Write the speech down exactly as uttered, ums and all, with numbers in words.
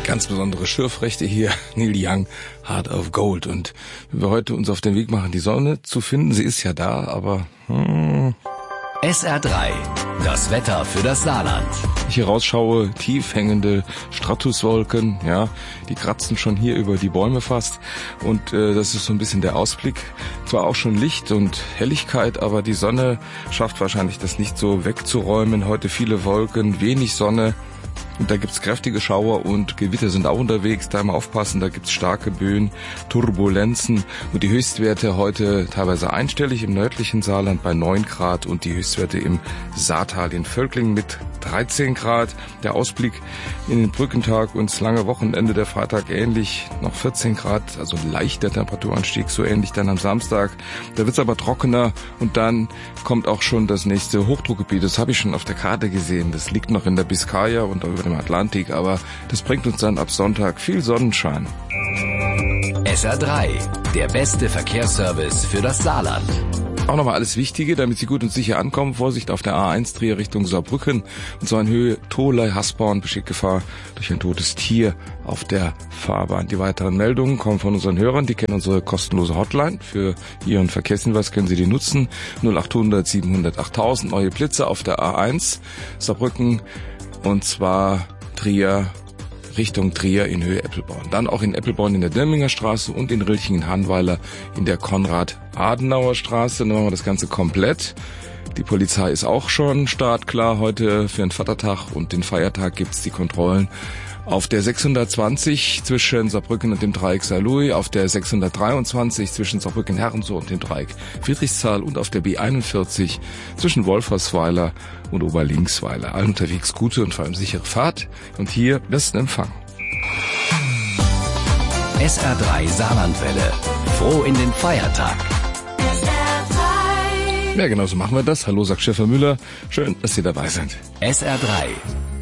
Ganz besondere Schürfrechte hier, Neil Young, Heart of Gold. Und wenn wir heute uns auf den Weg machen, die Sonne zu finden, sie ist ja da, aber... Hm. S R drei, das Wetter für das Saarland. Ich hier rausschaue, tief hängende Stratuswolken, ja, die kratzen schon hier über die Bäume fast. Und äh, das ist so ein bisschen der Ausblick. Zwar auch schon Licht und Helligkeit, aber die Sonne schafft wahrscheinlich das nicht so wegzuräumen. Heute viele Wolken, wenig Sonne. Und da gibt's kräftige Schauer und Gewitter sind auch unterwegs. Da mal aufpassen, da gibt's starke Böen, Turbulenzen. Und die Höchstwerte heute teilweise einstellig im nördlichen Saarland bei neun Grad und die Höchstwerte im Saartal in Völklingen mit dreizehn Grad. Der Ausblick in den Brückentag und das lange Wochenende, der Freitag ähnlich, noch vierzehn Grad, also leichter Temperaturanstieg, so ähnlich dann am Samstag. Da wird's aber trockener und dann kommt auch schon das nächste Hochdruckgebiet. Das habe ich schon auf der Karte gesehen. Das liegt noch in der Biskaya und über dem Atlantik, aber das bringt uns dann ab Sonntag viel Sonnenschein. S R drei, der beste Verkehrsservice für das Saarland. Auch nochmal alles Wichtige, damit Sie gut und sicher ankommen. Vorsicht auf der A eins Trier Richtung Saarbrücken. Und zwar in Höhe Tholey-Hasborn besteht Gefahr durch ein totes Tier auf der Fahrbahn. Die weiteren Meldungen kommen von unseren Hörern. Die kennen unsere kostenlose Hotline. Für Ihren Verkehrshinweis können Sie die nutzen. null acht hundert siebenhundert achttausend. Neue Blitze auf der A eins Saarbrücken. Und zwar Trier Richtung Trier in Höhe Eppelborn. Dann auch in Eppelborn in der Dirminger Straße und in Rilchingen-Hanweiler in der Konrad-Adenauer Straße. Dann machen wir das Ganze komplett. Die Polizei ist auch schon startklar. Heute für den Vatertag und den Feiertag gibt's die Kontrollen auf der sechshundertzwanzig zwischen Saarbrücken und dem Dreieck Saarlouis, auf der sechshundertdreiundzwanzig zwischen Saarbrücken-Herrensoh und dem Dreieck Friedrichsthal und auf der B einundvierzig zwischen Wolfersweiler und Oberlinksweiler. Allen unterwegs gute und vor allem sichere Fahrt und hier besten Empfang. S R drei Saarlandwelle. Froh in den Feiertag. S R drei. Ja, genau so machen wir das. Hallo, sagt Stefan Müller. Schön, dass Sie dabei sind. S R drei.